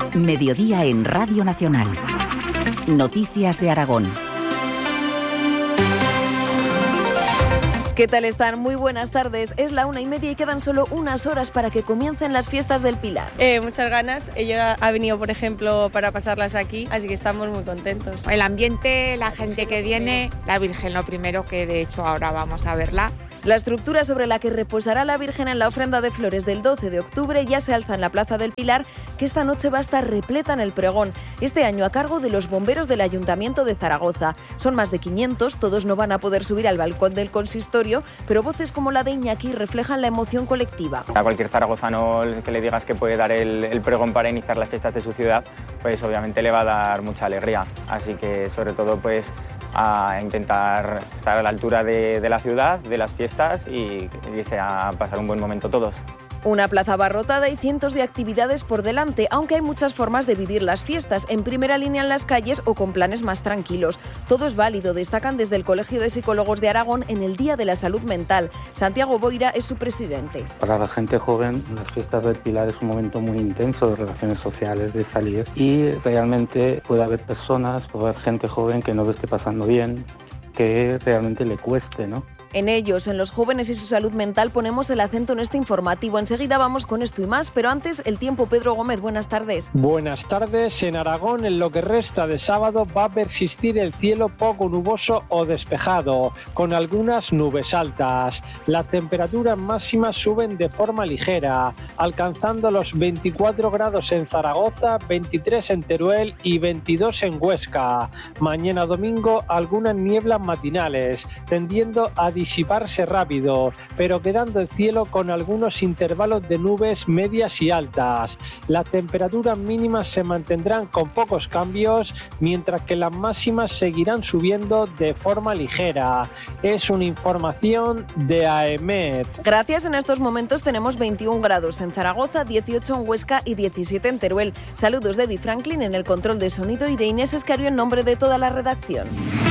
Mediodía en Radio Nacional. Noticias de Aragón. ¿Qué tal están? Muy buenas tardes. Es la 1:30 y quedan solo unas horas para que comiencen las fiestas del Pilar. Muchas ganas. Ella ha venido, por ejemplo, para pasarlas aquí, así que estamos muy contentos. El ambiente, la gente que viene, la Virgen lo primero, que de hecho ahora vamos a verla. La estructura sobre la que reposará la Virgen en la ofrenda de flores del 12 de octubre ya se alza en la Plaza del Pilar, que esta noche va a estar repleta en el pregón, este año a cargo de los bomberos del Ayuntamiento de Zaragoza. Son más de 500, todos no van a poder subir al balcón del consistorio, pero voces como la de Iñaki reflejan la emoción colectiva. A cualquier zaragozano que le digas que puede dar el pregón para iniciar las fiestas de su ciudad, pues obviamente le va a dar mucha alegría. Así que sobre todo pues a intentar estar a la altura de la ciudad, de las fiestas y irse a pasar un buen momento todos. Una plaza abarrotada y cientos de actividades por delante, aunque hay muchas formas de vivir las fiestas, en primera línea en las calles o con planes más tranquilos. Todo es válido, destacan desde el Colegio de Psicólogos de Aragón en el Día de la Salud Mental. Santiago Boira es su presidente. Para la gente joven, las fiestas del Pilar es un momento muy intenso de relaciones sociales, de salir, y realmente puede haber personas, puede haber gente joven que no lo esté pasando bien, que realmente le cueste, ¿no? En ellos, en los jóvenes y su salud mental, ponemos el acento en este informativo. Enseguida vamos con esto y más, pero antes el tiempo. Pedro Gómez, buenas tardes. Buenas tardes. En Aragón, en lo que resta de sábado, va a persistir el cielo poco nuboso o despejado, con algunas nubes altas. Las temperaturas máximas suben de forma ligera, alcanzando los 24 grados en Zaragoza, 23 en Teruel y 22 en Huesca. Mañana domingo, algunas nieblas matinales, tendiendo a disiparse rápido, pero quedando el cielo con algunos intervalos de nubes medias y altas. Las temperaturas mínimas se mantendrán con pocos cambios, mientras que las máximas seguirán subiendo de forma ligera. Es una información de AEMET. Gracias. En estos momentos tenemos 21 grados en Zaragoza, 18 en Huesca y 17 en Teruel. Saludos de Eddie Franklin en el control de sonido y de Inés Escario en nombre de toda la redacción.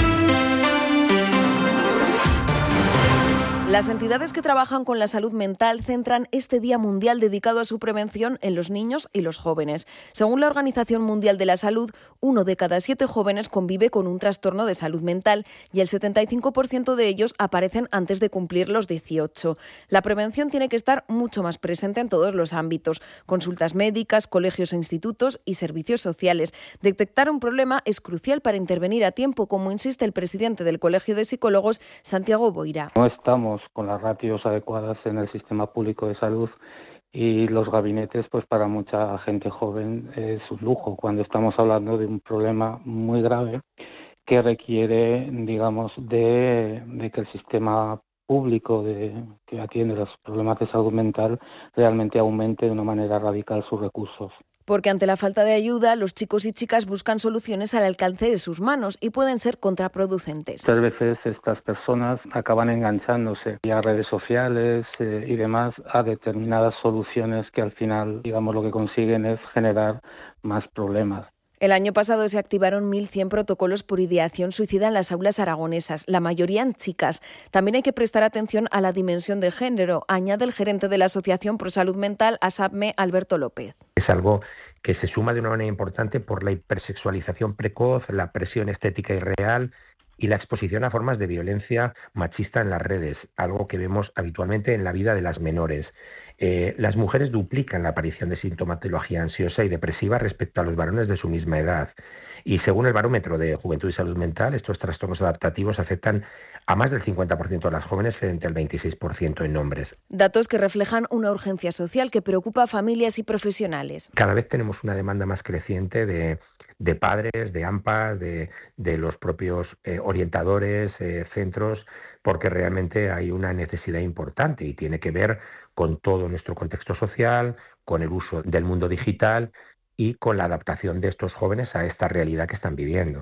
Las entidades que trabajan con la salud mental centran este Día Mundial dedicado a su prevención en los niños y los jóvenes. Según la Organización Mundial de la Salud, 1 de cada 7 jóvenes convive con un trastorno de salud mental y el 75% de ellos aparecen antes de cumplir los 18. La prevención tiene que estar mucho más presente en todos los ámbitos: consultas médicas, colegios e institutos y servicios sociales. Detectar un problema es crucial para intervenir a tiempo, como insiste el presidente del Colegio de Psicólogos, Santiago Boira. No estamos con las ratios adecuadas en el sistema público de salud y los gabinetes, pues para mucha gente joven es un lujo cuando estamos hablando de un problema muy grave que requiere, digamos, de que el sistema público que atiende los problemas de salud mental realmente aumente de una manera radical sus recursos. Porque ante la falta de ayuda, los chicos y chicas buscan soluciones al alcance de sus manos y pueden ser contraproducentes. Muchas veces estas personas acaban enganchándose a redes sociales y demás a determinadas soluciones que al final, digamos, lo que consiguen es generar más problemas. El año pasado se activaron 1.100 protocolos por ideación suicida en las aulas aragonesas, la mayoría en chicas. También hay que prestar atención a la dimensión de género, añade el gerente de la Asociación Pro Salud Mental, ASAPME, Alberto López. Es algo que se suma de una manera importante por la hipersexualización precoz, la presión estética irreal y la exposición a formas de violencia machista en las redes, algo que vemos habitualmente en la vida de las menores. Las mujeres duplican la aparición de sintomatología ansiosa y depresiva respecto a los varones de su misma edad. Y según el Barómetro de Juventud y Salud Mental, estos trastornos adaptativos afectan a más del 50% de las jóvenes frente al 26% en hombres. Datos que reflejan una urgencia social que preocupa a familias y profesionales. Cada vez tenemos una demanda más creciente de padres, de AMPAs, de los propios orientadores, centros, porque realmente hay una necesidad importante y tiene que ver con todo nuestro contexto social, con el uso del mundo digital y con la adaptación de estos jóvenes a esta realidad que están viviendo.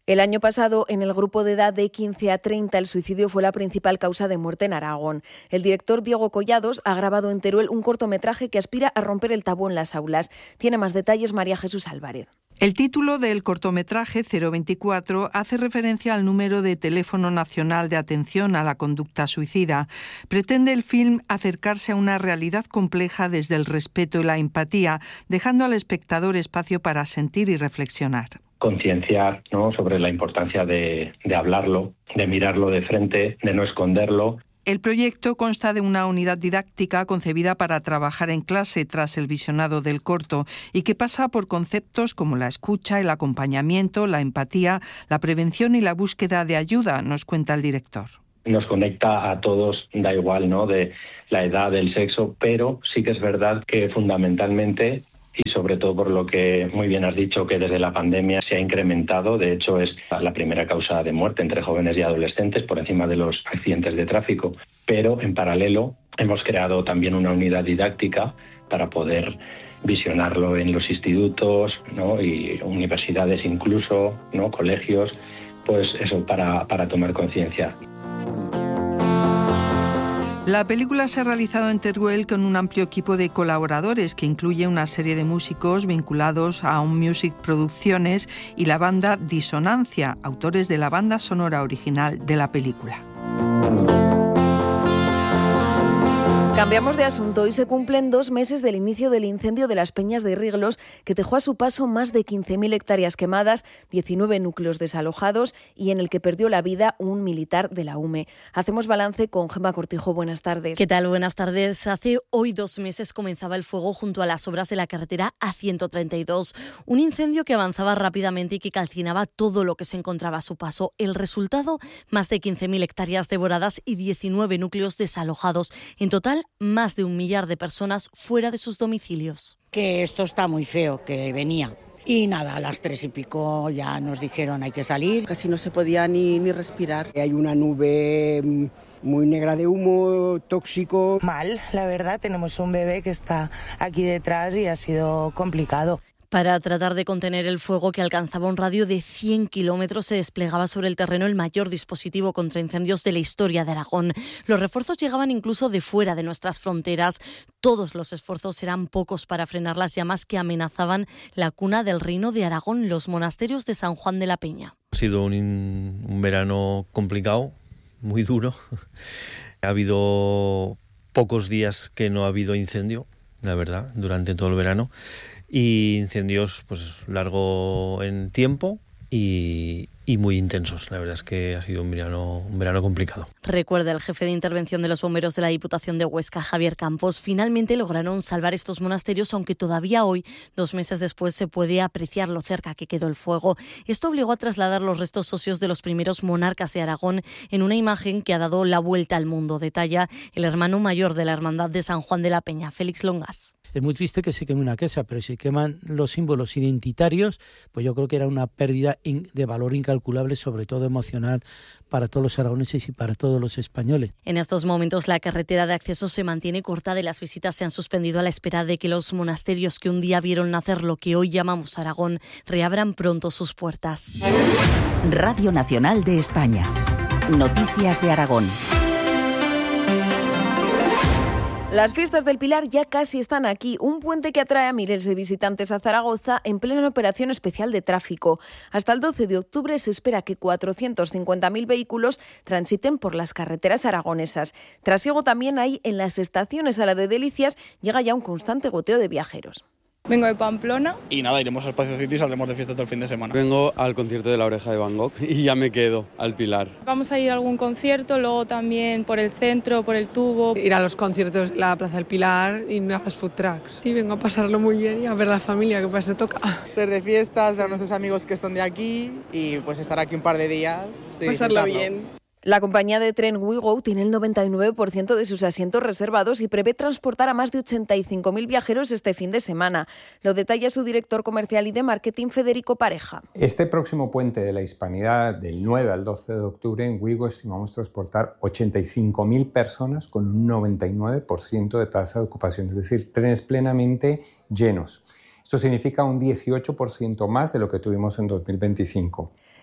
El año pasado, en el grupo de edad de 15 a 30, el suicidio fue la principal causa de muerte en Aragón. El director Diego Collados ha grabado en Teruel un cortometraje que aspira a romper el tabú en las aulas. Tiene más detalles María Jesús Álvarez. El título del cortometraje 024 hace referencia al número de teléfono nacional de atención a la conducta suicida. Pretende el film acercarse a una realidad compleja desde el respeto y la empatía, dejando al espectador espacio para sentir y reflexionar. Concienciar, ¿no?, sobre la importancia de hablarlo, de mirarlo de frente, de no esconderlo. El proyecto consta de una unidad didáctica concebida para trabajar en clase tras el visionado del corto y que pasa por conceptos como la escucha, el acompañamiento, la empatía, la prevención y la búsqueda de ayuda, nos cuenta el director. Nos conecta a todos, da igual, ¿no?, de la edad, del sexo, pero sí que es verdad que fundamentalmente, y sobre todo por lo que muy bien has dicho, que desde la pandemia se ha incrementado. De hecho, es la primera causa de muerte entre jóvenes y adolescentes, por encima de los accidentes de tráfico. Pero, en paralelo, hemos creado también una unidad didáctica para poder visionarlo en los institutos, ¿no?, y universidades incluso, ¿no?, colegios, pues eso, para tomar conciencia. La película se ha realizado en Teruel con un amplio equipo de colaboradores que incluye una serie de músicos vinculados a Un Music Producciones y la banda Disonancia, autores de la banda sonora original de la película. Cambiamos de asunto. Hoy se cumplen 2 meses del inicio del incendio de las Peñas de Riglos, que dejó a su paso más de 15.000 hectáreas quemadas, 19 núcleos desalojados y en el que perdió la vida un militar de la UME. Hacemos balance con Gemma Cortijo. Buenas tardes. ¿Qué tal? Buenas tardes. Hace hoy 2 meses comenzaba el fuego junto a las obras de la carretera A132. Un incendio que avanzaba rápidamente y que calcinaba todo lo que se encontraba a su paso. El resultado, más de 15.000 hectáreas devoradas y 19 núcleos desalojados. En total, más de 1 millar de personas fuera de sus domicilios. Que esto está muy feo, que venía. Y nada, a las 3 y pico ya nos dijeron hay que salir. Casi no se podía ni respirar. Hay una nube muy negra de humo tóxico. Mal, la verdad, tenemos un bebé que está aquí detrás y ha sido complicado. Para tratar de contener el fuego, que alcanzaba un radio de 100 kilómetros, se desplegaba sobre el terreno el mayor dispositivo contra incendios de la historia de Aragón. Los refuerzos llegaban incluso de fuera de nuestras fronteras. Todos los esfuerzos eran pocos para frenar las llamas que amenazaban la cuna del Reino de Aragón, los monasterios de San Juan de la Peña. Ha sido un verano complicado, muy duro. Ha habido pocos días que no ha habido incendio, la verdad, durante todo el verano. Y incendios pues largo en tiempo y muy intensos. La verdad es que ha sido un verano complicado. Recuerda el jefe de intervención de los bomberos de la Diputación de Huesca, Javier Campos. Finalmente lograron salvar estos monasterios, aunque todavía hoy, 2 meses después, se puede apreciar lo cerca que quedó el fuego. Esto obligó a trasladar los restos óseos de los primeros monarcas de Aragón en una imagen que ha dado la vuelta al mundo. Detalla el hermano mayor de la Hermandad de San Juan de la Peña, Félix Longas. Es muy triste que se queme una casa, pero si queman los símbolos identitarios, pues yo creo que era una pérdida de valor incalculable, sobre todo emocional, para todos los aragoneses y para todos los españoles. En estos momentos la carretera de acceso se mantiene cortada y las visitas se han suspendido a la espera de que los monasterios que un día vieron nacer lo que hoy llamamos Aragón reabran pronto sus puertas. Radio Nacional de España. Noticias de Aragón. Las fiestas del Pilar ya casi están aquí, un puente que atrae a miles de visitantes a Zaragoza en plena operación especial de tráfico. Hasta el 12 de octubre se espera que 450.000 vehículos transiten por las carreteras aragonesas. Trasiego también hay en las estaciones. A la de Delicias llega ya un constante goteo de viajeros. Vengo de Pamplona. Y nada, iremos al Espacio City y saldremos de fiesta todo el fin de semana. Vengo al concierto de La Oreja de Van Gogh y ya me quedo al Pilar. Vamos a ir a algún concierto, luego también por el centro, por el Tubo. Ir a los conciertos de la Plaza del Pilar y a las food trucks. Sí, vengo a pasarlo muy bien y a ver a la familia, que para eso toca. Hacer de fiestas, ver a nuestros amigos que están de aquí y pues estar aquí un par de días. Sí, pasarlo bien. La compañía de tren WeGo tiene el 99% de sus asientos reservados y prevé transportar a más de 85.000 viajeros este fin de semana. Lo detalla su director comercial y de marketing, Federico Pareja. Este próximo puente de la Hispanidad, del 9 al 12 de octubre, en WeGo estimamos transportar 85.000 personas con un 99% de tasa de ocupación, es decir, trenes plenamente llenos. Esto significa un 18% más de lo que tuvimos en 2025.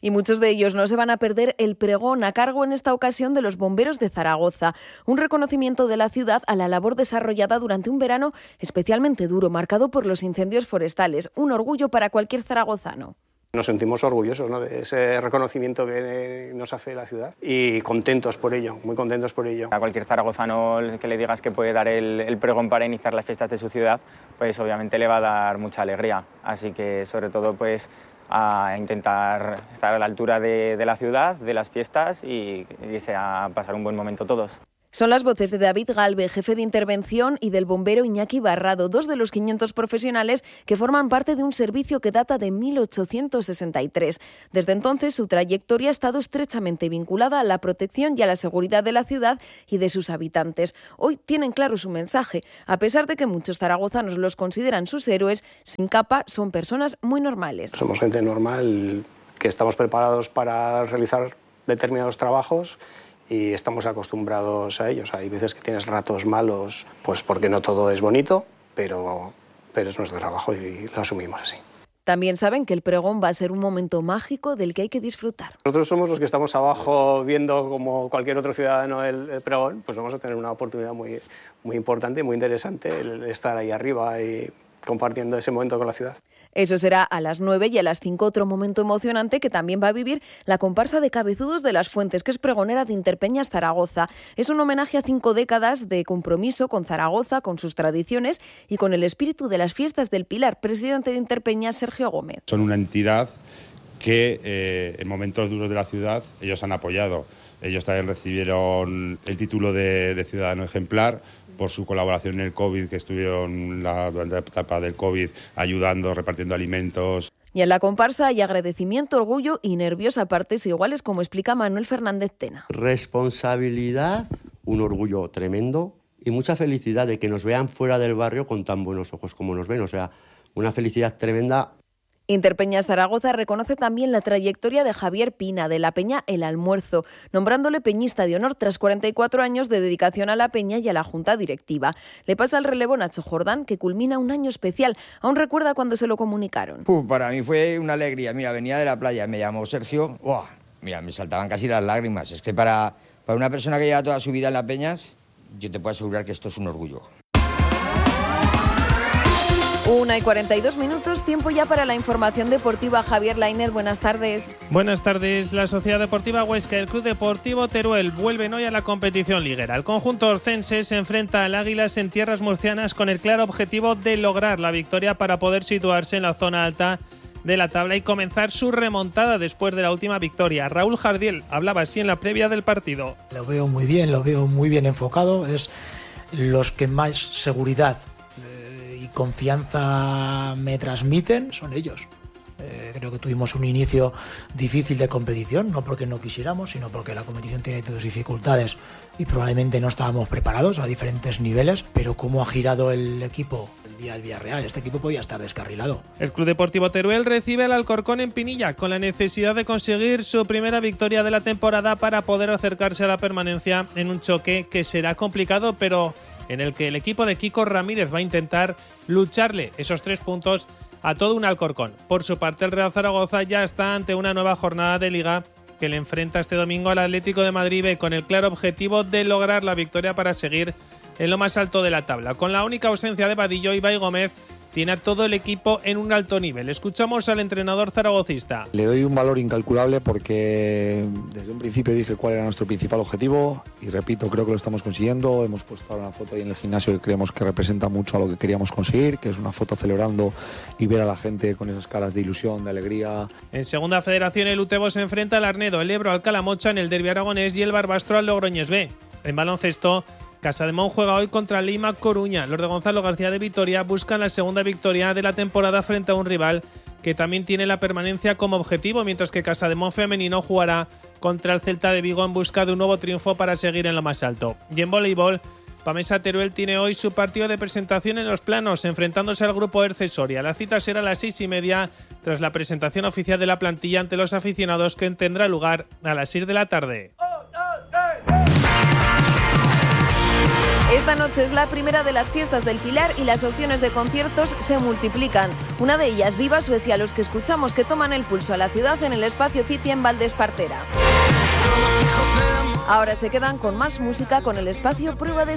Y muchos de ellos no se van a perder el pregón a cargo en esta ocasión de los bomberos de Zaragoza, un reconocimiento de la ciudad a la labor desarrollada durante un verano especialmente duro, marcado por los incendios forestales. Un orgullo para cualquier zaragozano. Nos sentimos orgullosos, ¿no?, de ese reconocimiento que nos hace la ciudad y contentos por ello, muy contentos por ello. A cualquier zaragozano que le digas que puede dar el pregón para iniciar las fiestas de su ciudad, pues obviamente le va a dar mucha alegría. Así que sobre todo pues a intentar estar a la altura de la ciudad, de las fiestas y a pasar un buen momento todos. Son las voces de David Galve, jefe de intervención, y del bombero Iñaki Barrado, 2 de los 500 profesionales que forman parte de un servicio que data de 1863. Desde entonces, su trayectoria ha estado estrechamente vinculada a la protección y a la seguridad de la ciudad y de sus habitantes. Hoy tienen claro su mensaje. A pesar de que muchos zaragozanos los consideran sus héroes, sin capa son personas muy normales. Somos gente normal que estamos preparados para realizar determinados trabajos y estamos acostumbrados a ellos. Hay veces que tienes ratos malos, pues porque no todo es bonito, pero es nuestro trabajo y lo asumimos así. También saben que el pregón va a ser un momento mágico del que hay que disfrutar. Nosotros somos los que estamos abajo viendo como cualquier otro ciudadano el pregón, pues vamos a tener una oportunidad muy importante y muy interesante el estar ahí arriba y compartiendo ese momento con la ciudad. Eso será a las 9 y a las 5 otro momento emocionante que también va a vivir la comparsa de Cabezudos de las Fuentes, que es pregonera de Interpeñas Zaragoza. Es un homenaje a 5 décadas de compromiso con Zaragoza, con sus tradiciones y con el espíritu de las fiestas del Pilar. Presidente de Interpeñas, Sergio Gómez. Son una entidad que en momentos duros de la ciudad ellos han apoyado. Ellos también recibieron el título de ciudadano ejemplar por su colaboración en el COVID, que estuvieron durante la etapa del COVID ayudando, repartiendo alimentos. Y en la comparsa hay agradecimiento, orgullo y nervios a partes iguales, como explica Manuel Fernández Tena. Responsabilidad, un orgullo tremendo y mucha felicidad de que nos vean fuera del barrio con tan buenos ojos como nos ven. O sea, una felicidad tremenda. Interpeñas Zaragoza reconoce también la trayectoria de Javier Pina, de la Peña El Almuerzo, nombrándole peñista de honor tras 44 años de dedicación a la peña y a la junta directiva. Le pasa el relevo Nacho Jordán, que culmina un año especial. Aún recuerda cuando se lo comunicaron. Para mí fue una alegría. Mira, venía de la playa, me llamó Sergio. ¡Buah! Mira, me saltaban casi las lágrimas. Es que para una persona que lleva toda su vida en las peñas, yo te puedo asegurar que esto es un orgullo. 1:42, tiempo ya para la información deportiva. Javier Lainez, buenas tardes. Buenas tardes. La Sociedad Deportiva Huesca y el Club Deportivo Teruel vuelven hoy a la competición liguera. El conjunto orcense se enfrenta al Águilas en tierras murcianas con el claro objetivo de lograr la victoria para poder situarse en la zona alta de la tabla y comenzar su remontada después de la última victoria. Raúl Jardiel hablaba así en la previa del partido. Lo veo muy bien enfocado. Es los que más seguridad y confianza me transmiten son ellos. Creo que tuvimos un inicio difícil de competición, no porque no quisiéramos, sino porque la competición tiene sus dificultades y probablemente no estábamos preparados a diferentes niveles, pero cómo ha girado el equipo el día del Villarreal, este equipo podía estar descarrilado. El Club Deportivo Teruel recibe al Alcorcón en Pinilla con la necesidad de conseguir su primera victoria de la temporada para poder acercarse a la permanencia en un choque que será complicado, pero en el que el equipo de Kiko Ramírez va a intentar lucharle esos 3 puntos a todo un Alcorcón. Por su parte, el Real Zaragoza ya está ante una nueva jornada de Liga que le enfrenta este domingo al Atlético de Madrid B, con el claro objetivo de lograr la victoria para seguir en lo más alto de la tabla. Con la única ausencia de Vadillo, Ibai Gómez tiene a todo el equipo en un alto nivel. Escuchamos al entrenador zaragocista. Le doy un valor incalculable porque desde un principio dije cuál era nuestro principal objetivo y repito, creo que lo estamos consiguiendo. Hemos puesto ahora una foto ahí en el gimnasio que creemos que representa mucho a lo que queríamos conseguir, que es una foto celebrando y ver a la gente con esas caras de ilusión, de alegría. En segunda federación, el Utebo se enfrenta al Arnedo, el Ebro al Calamocha en el derbi aragonés y el Barbastro al Logroñés B. En baloncesto, Casademón juega hoy contra Lima Coruña. Los de Gonzalo García de Vitoria buscan la segunda victoria de la temporada frente a un rival que también tiene la permanencia como objetivo, mientras que Casademón femenino jugará contra el Celta de Vigo en busca de un nuevo triunfo para seguir en lo más alto. Y en voleibol, Pamesa Teruel tiene hoy su partido de presentación en los planos, enfrentándose al grupo Erce Soria. La cita será a las 6:30 tras la presentación oficial de la plantilla ante los aficionados, que tendrá lugar a las 6 de la tarde. Esta noche es la primera de las fiestas del Pilar y las opciones de conciertos se multiplican. Una de ellas, Viva Suecia, los que escuchamos que toman el pulso a la ciudad en el Espacio City en Valdespartera. Ahora se quedan con más música con el espacio Prueba de